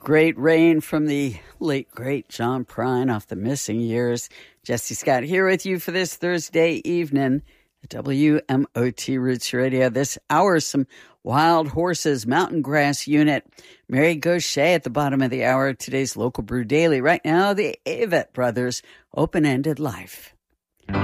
Great Rain from the late, great John Prine off The Missing Years. Jesse Scott here with you for this Thursday evening at WMOT Roots Radio. This hour, some Wild Horses Mountain Grass Unit. Mary Gaucher at the bottom of the hour. Today's Local Brew Daily. Right now, the Avett Brothers, Open-Ended Life.